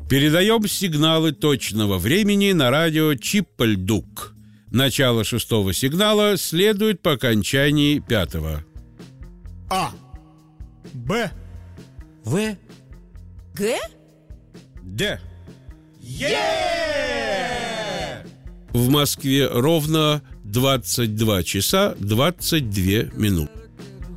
Передаем сигналы точного времени на радио Чиппальдук. Начало 6-го сигнала следует по окончании 5-го. А. Б. В. Г? Д. Е! В Москве ровно 22 часа 22 минуты.